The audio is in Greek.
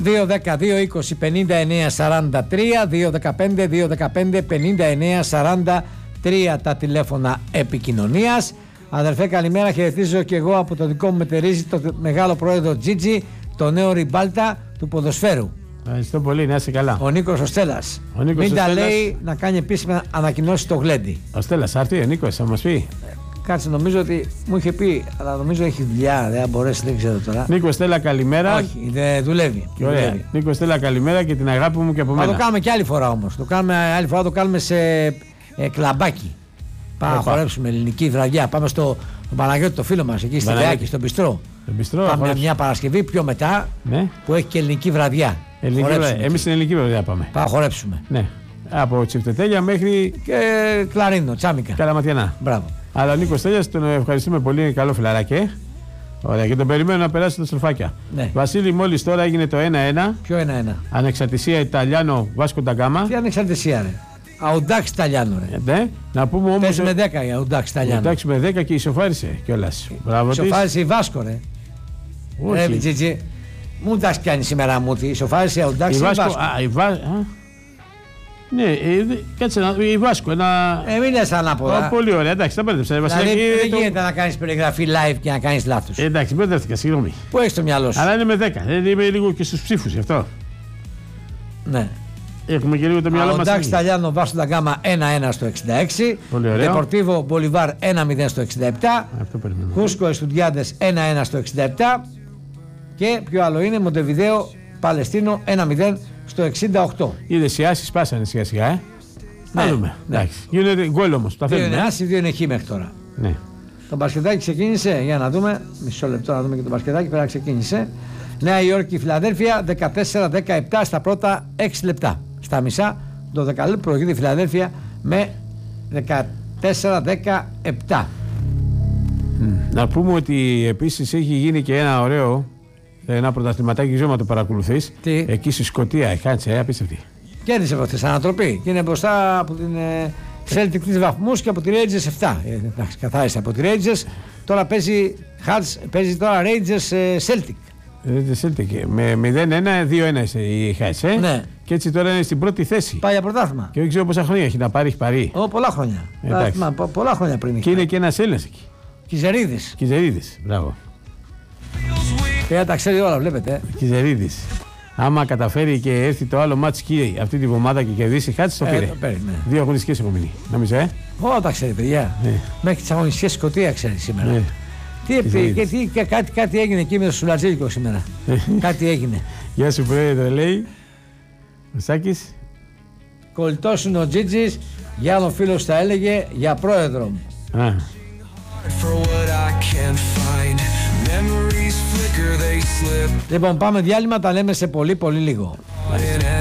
2-10-2-20-59-43, 2-15-2-15-59-43 τα τηλέφωνα επικοινωνίας. Αδερφέ, καλημέρα, χαιρετίζω και εγώ από το δικό μου μετερίζει, το μεγάλο πρόεδρο Τζίτζι, το νέο ριμπάλτα του ποδοσφαίρου. Ευχαριστώ πολύ, να είσαι καλά. Ο Νίκος ο Στέλλας. Μην τα λέει να κάνει επίσημα ανακοινώσει το Γλέντι. Ο Στέλλας, έρθει ο Νίκος, θα μας πει. Κάτσε, νομίζω ότι μου είχε πει, αλλά νομίζω έχει δουλειά, δεν θα μπορέσει, δεν ξέρω τώρα. Νίκο Στέλλα, καλημέρα. Όχι, δεν δουλεύει. Νίκο Στέλλα, καλημέρα και την αγάπη μου και από μένα. Θα το κάνουμε και άλλη φορά όμως. Άλλη φορά το κάνουμε σε κλαμπάκι. Πάμε να χορέψουμε ελληνική βραδιά. Πάμε στο Παναγιώτη, το φίλο μας, εκεί στη Δεάκη, στον Μπιστρό. Πάμε μια Παρασκευή πιο μετά, ναι, που έχει και ελληνική βραδιά. Εμείς στην ελληνική βραδιά πάμε. Πάμε να χορέψουμε. Ναι. Από Τσιφτετέλια μέχρι και Κλαρίνο, Τσάμικα. Καλαματιανά. Μπράβο. Αλλά ο Νίκος Στέλλας τον ευχαριστούμε πολύ, είναι καλό φιλαράκι. Ωραία, και τον περιμένω να περάσει τα στροφάκια. Ναι. Βασίλη, μόλις τώρα έγινε το 1-1. Ποιο 1-1? Ανεξαρτησία Ιταλιάνο Βάσκο Νταγκάμα. Τι ανεξαρτησία, ρε? Αουντάξ Ιταλιάνο, ρε. Ναι, να πούμε όμως. Παίζει με 10 η Αουντάξ Ιταλιάνο. Αουντάξ με 10 και ισοφάρισε κιόλας. Ισοφάρισε η Βάσκο, ρε. Όχι. Ρε, Τζιτζι. Μου τα κάνει σήμερα μου, ισοφάρισε η Αουντάξ. Η Βάσκο. Ναι, κάτσε να η Βάσκο. Μην λες ανάποδα. Πολύ ωραία, εντάξει, τα μπέρδεψα. Δηλαδή, δεν γίνεται να κάνεις περιγραφή live και να κάνεις λάθος. Εντάξει, μπέρδευτηκα, συγγνώμη. Πού έχεις το μυαλό σου? Αλλά είναι με 10. Είμαι λίγο και στους ψήφους γι' αυτό. Ναι. Έχουμε και λίγο το μυαλό μας. Εντάξει, Ιταλιάνο Βάσκο Νταγκάμα 1-1 στο 66. Πολύ ωραίο. Δεπορτίβο Μπολιβάρ 1-0 στο 67. Αυτό περιμένουμε. Χούσκο Εστουντιάντες 1-1 στο 67. Και ποιο άλλο είναι? Μοντεβιδέο Παλαιστίνο 1-0 στο 68. Είδες οι άσεις πάσανε σιγά σιγά, Ναι, να δούμε. Ναι. Εντάξει. Γίνεται γκολ όμως. Δύο είναι άσοι, δύο είναι χ μέχρι τώρα. Ναι. Το μπασκετάκι ξεκίνησε, για να δούμε. Μισό λεπτό να δούμε και το μπασκετάκι. Πέρα ξεκίνησε. Νέα Υόρκη, Φιλαδέλφια 14-17 στα πρώτα 6 λεπτά. Στα μισά το 10 λεπτό προηγείται η Φιλαδέλφια με 14-17. Να πούμε ότι επίσης έχει γίνει και ένα ωραίο, ένα πρωταθληματάκι, ξέρω να το παρακολουθείς. Τι? Εκεί στη Σκωτία, χάνησε, απίστευτη. Κέρδισε από χθες ανατροπή και είναι μπροστά από την Celtic 3 βαθμούς και από τη Rangers 7. Εντάξει, καθάρισε από τη Rangers. Τώρα παίζει τώρα Rangers Celtic. Celtic με 0-1, 2-1 η Hearts. Ναι. Και έτσι τώρα είναι στην πρώτη θέση. Πάει για πρωτάθλημα. Και δεν ξέρω πόσα χρόνια έχει να πάρει, έχει πάρει. Πολλά χρόνια. Πολλά χρόνια πριν. Και είναι και ένας Έλληνας εκεί. Κιζερίδης. Κιζερίδης, μπράβο. Και τα ξέρει όλα, βλέπετε. Κιζερίδης. Άμα καταφέρει και έρθει το άλλο μάτς εκεί αυτή τη βδομάδα και κερδίσει, Χάτς το πήρε. Ναι. 2 αγωνιστικές έχω μείνει. Νομίζω, Όλα τα ξέρει, παιδιά. Ναι. Μέχρι τις αγωνιστικές Σκωτία ξέρει σήμερα. Ναι. Κάτι έγινε εκεί με το Σουλατζήλικο σήμερα. Κάτι έγινε. Γεια σου, πρόεδρε, λέει. Ο Σάκης. Κολλητός είναι ο Τζίτζης. Για άλλον φίλος θα έλεγε για πρόεδρο μου. Λοιπόν, πάμε διάλειμμα, τα λέμε σε πολύ λίγο.